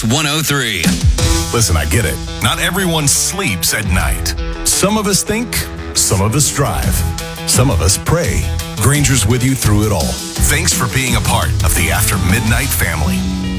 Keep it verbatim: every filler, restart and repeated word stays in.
X one oh three. Listen, I get it. Not everyone sleeps at night. Some of us think, some of us drive, some of us pray. Granger's with you through it all. Thanks for being a part of the After Midnight family.